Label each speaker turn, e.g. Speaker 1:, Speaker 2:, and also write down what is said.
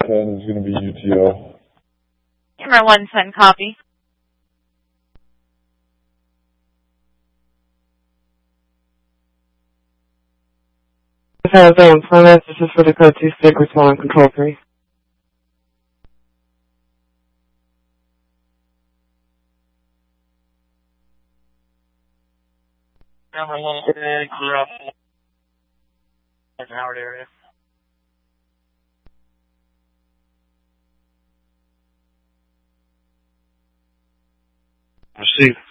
Speaker 1: 10 is going to be UTL.
Speaker 2: Camera 110, copy.
Speaker 3: This is for the code 2 stick respond control 3.
Speaker 4: Camera 110, clear up in Howard area.
Speaker 1: Receive.